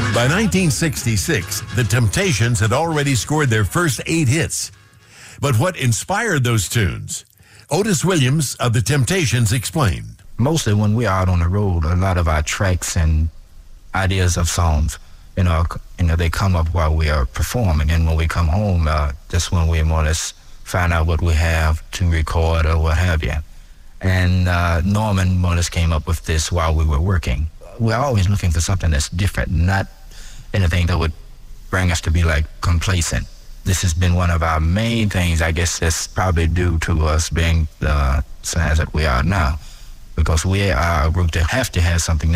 By 1966, the Temptations had already scored their first 8 hits. But what inspired those tunes? Otis Williams of the Temptations explained. Mostly when we're out on the road, a lot of our tracks and ideas of songs, they come up while we are performing. And when we come home, that's when we more or less find out what we have to record or what have you. And Norman more or less came up with this while we were working. We're always looking for something that's different, not anything that would bring us to be like complacent. This has been one of our main things. I guess that's probably due to us being the size that we are now, because we are a group that have to have something